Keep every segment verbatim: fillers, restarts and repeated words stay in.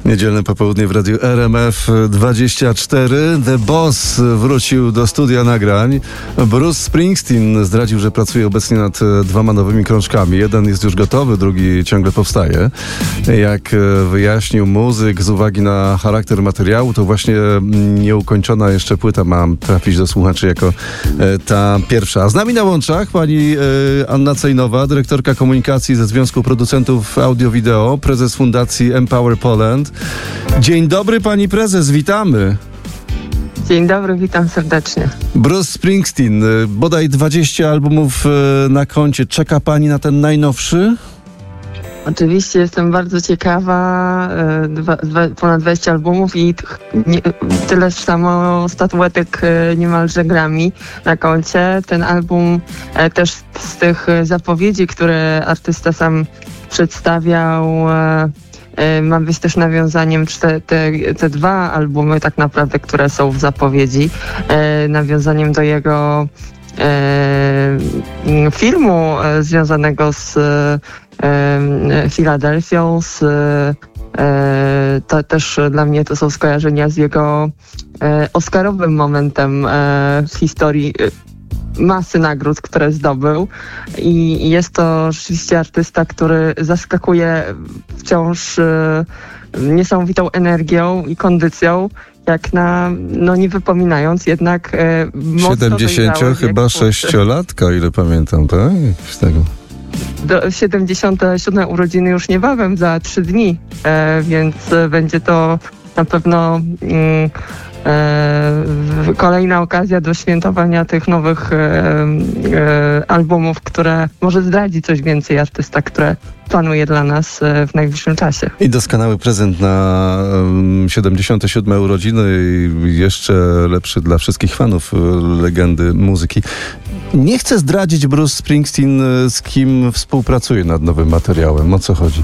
Niedzielne popołudnie w Radiu R M F dwadzieścia cztery. The Boss wrócił do studia nagrań. Bruce Springsteen zdradził, że pracuje obecnie nad dwoma nowymi krążkami. Jeden jest już gotowy, drugi ciągle powstaje. Jak wyjaśnił muzyk, z uwagi na charakter materiału, to właśnie nieukończona jeszcze płyta ma trafić do słuchaczy jako ta pierwsza. A z nami na łączach pani Anna Cejnowa, dyrektorka komunikacji ze Związku Producentów Audio-Wideo, prezes Fundacji Empower Poland. Dzień dobry, pani prezes, witamy. Dzień dobry, witam serdecznie. Bruce Springsteen, bodaj dwadzieścia albumów na koncie. Czeka pani na ten najnowszy? Oczywiście jestem bardzo ciekawa. Dwa, dwa, ponad dwadzieścia albumów i nie, tyle samo statuetek niemalże Grammy na koncie. Ten album też z tych zapowiedzi, które artysta sam przedstawiał, ma być też nawiązaniem, te, te, te dwa albumy tak naprawdę, które są w zapowiedzi, nawiązaniem do jego filmu związanego z Filadelfią, z, to też dla mnie to są skojarzenia z jego oscarowym momentem w historii masy nagród, które zdobył, i jest to rzeczywiście artysta, który zaskakuje wciąż niesamowitą energią i i jak na, no nie wypominając jednak e, mocno siedemdziesięcio chyba sześciolatka, ile pamiętam, tak? Z tego. Do siedemdziesiąte siódme urodziny już niebawem, za trzy dni, e, więc będzie to na pewno mm, e, kolejna okazja do świętowania tych nowych e, e, albumów, które może zdradzi coś więcej artysta, które planuje dla nas w najbliższym czasie. I doskonały prezent na siedemdziesiąte siódme urodziny i jeszcze lepszy dla wszystkich fanów legendy muzyki. Nie chcę zdradzić, Bruce Springsteen, z kim współpracuje nad nowym materiałem. O co chodzi?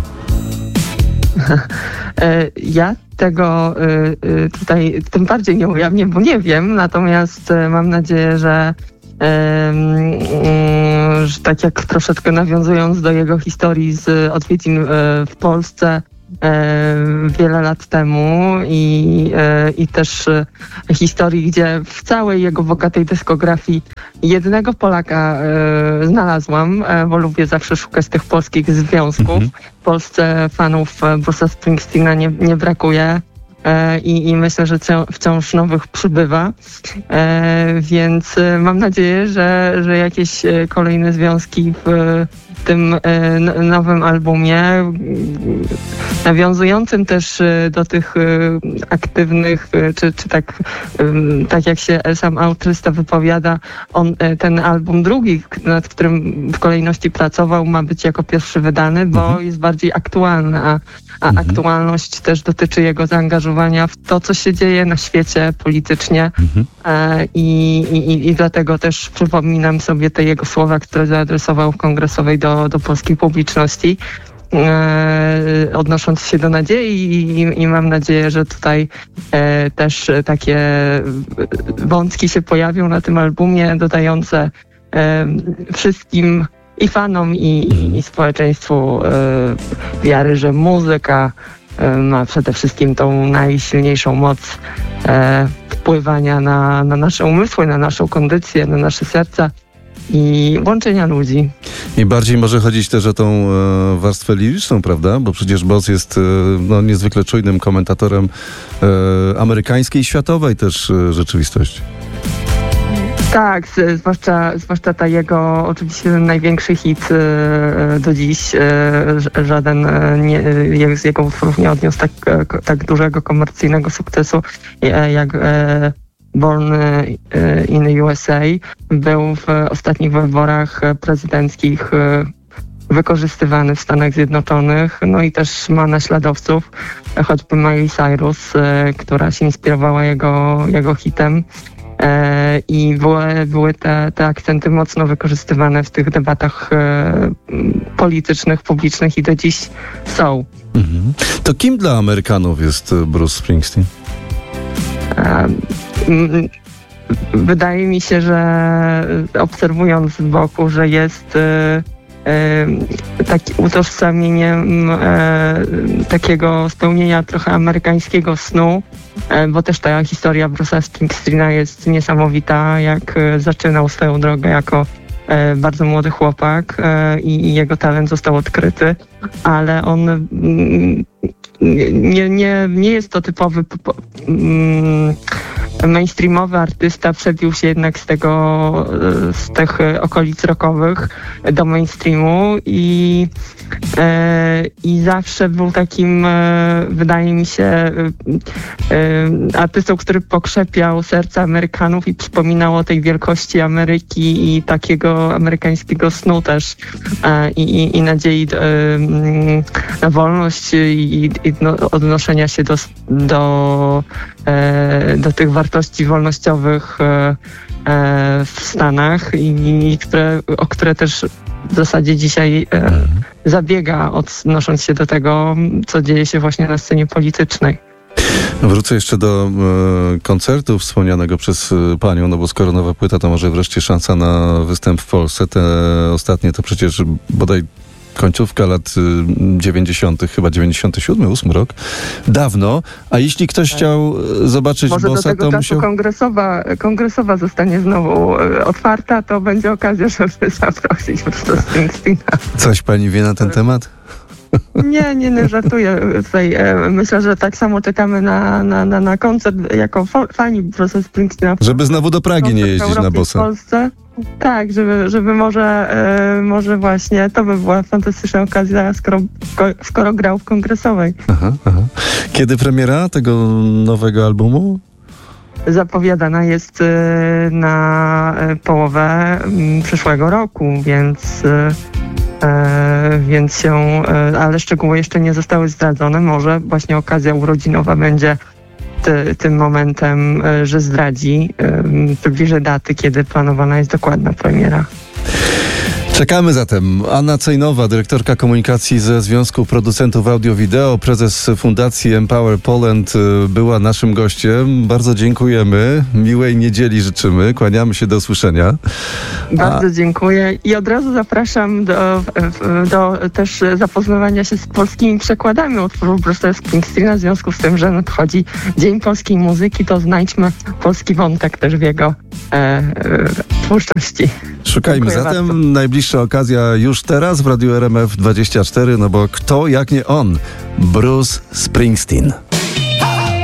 Ja tego tutaj tym bardziej nie ujawnię, bo nie wiem, natomiast mam nadzieję, że że tak jak troszeczkę nawiązując do jego historii z odwiedzin w Polsce wiele lat temu i, i też historii, gdzie w całej jego bogatej dyskografii jednego Polaka znalazłam, bo lubię zawsze szukać tych polskich związków. W Polsce fanów Bruce'a Springsteena nie, nie brakuje. I, I myślę, że wciąż nowych przybywa, e, więc mam nadzieję, że, że jakieś kolejne związki w tym e, nowym albumie, nawiązującym też do tych aktywnych, czy, czy tak, tak jak się sam autorista wypowiada, on, ten album drugi, nad którym w kolejności pracował, ma być jako pierwszy wydany, bo mhm. jest bardziej aktualny, a, a mhm. aktualność też dotyczy jego zaangażowania w to, co się dzieje na świecie politycznie. Mhm. E, i, i, I dlatego też przypominam sobie te jego słowa, które zaadresował w kongresowej do, do polskiej publiczności, e, odnosząc się do nadziei, i, i mam nadzieję, że tutaj e, też takie wątki się pojawią na tym albumie, dodające e, wszystkim i fanom, i, i, i społeczeństwu e, wiary, że muzyka e, ma przede wszystkim tą najsilniejszą moc e, wpływania na, na nasze umysły, na naszą kondycję, na nasze serca i łączenia ludzi. I bardziej może chodzić też o tą e, warstwę liryczną, prawda? Bo przecież Boss jest e, no, niezwykle czujnym komentatorem e, amerykańskiej i światowej też e, rzeczywistości. Tak, z, zwłaszcza, zwłaszcza ta jego oczywiście największy hit e, do dziś. E, żaden e, nie, z jego utworów nie odniósł tak, tak dużego komercyjnego sukcesu e, jak e, Born in U S A. Był w ostatnich wyborach prezydenckich e, wykorzystywany w Stanach Zjednoczonych, no i też ma naśladowców, choćby Miley Cyrus, e, która się inspirowała jego, jego hitem. E, I były, były te, te akcenty mocno wykorzystywane w tych debatach e, politycznych, publicznych i do dziś są. Mhm. To kim dla Amerykanów jest Bruce Springsteen? E, m, wydaje mi się, że obserwując z boku, że jest e, taki utożsamieniem takiego spełnienia trochę amerykańskiego snu, bo też ta historia Bruce'a Springsteena jest niesamowita, jak zaczynał swoją drogę jako bardzo młody chłopak i jego talent został odkryty, ale on nie, nie, nie jest to typowy mainstreamowy artysta, przebił się jednak z tego, z tych okolic rockowych do mainstreamu i, i zawsze był takim, wydaje mi się, artystą, który pokrzepiał serca Amerykanów i przypominał o tej wielkości Ameryki i takiego amerykańskiego snu też i, i, i nadziei na wolność i, i no, odnoszenia się do, do, do tych wartości wolnościowych w Stanach i, i które, o które też w zasadzie dzisiaj e, zabiega, odnosząc się do tego, co dzieje się właśnie na scenie politycznej. Wrócę jeszcze do e, koncertu wspomnianego przez e, panią, no bo skoro nowa płyta, to może wreszcie szansa na występ w Polsce. Te ostatnie to przecież bodaj końcówka lat dziewięćdziesiątych, chyba dziewięćdziesiąty siódmy, ósmy rok. Dawno. A jeśli ktoś tak. chciał zobaczyć Może Bossa, do tego to czasu musiał... kongresowa, kongresowa zostanie znowu otwarta, to będzie okazja, żeby zaprosić po prostu Springsteena. Coś pani wie na ten temat? Nie, nie, nie żartuję. Tutaj, myślę, że tak samo czekamy na, na, na, na koncert jako fani Bruce'a Springsteena. Żeby znowu do Pragi nie jeździć na Bossa. W Polsce. Tak, żeby, żeby może, e, może właśnie to by była fantastyczna okazja, skoro, skoro grał w kongresowej. Aha, aha. Kiedy premiera tego nowego albumu? Zapowiadana jest e, na połowę m, przyszłego roku, więc, e, więc się, e, ale szczegóły jeszcze nie zostały zdradzone. Może właśnie okazja urodzinowa będzie Ty, tym momentem, że zdradzi bliżej daty, kiedy planowana jest dokładna premiera. Czekamy zatem. Anna Cejnowa, dyrektorka komunikacji ze Związku Producentów Audio-Wideo, prezes Fundacji Empower Poland, była naszym gościem. Bardzo dziękujemy. Miłej niedzieli życzymy. Kłaniamy się, do usłyszenia. Bardzo A... dziękuję i od razu zapraszam do, do też zapoznawania się z polskimi przekładami utworów Bruce'a Springsteena. W związku z tym, że nadchodzi Dzień Polskiej Muzyki, to znajdźmy polski wątek też w jego e, e, twórczości. Szukajmy Dziękuję zatem. bardzo. Najbliższa okazja już teraz w Radiu R M F dwadzieścia cztery, no bo kto jak nie on? Bruce Springsteen.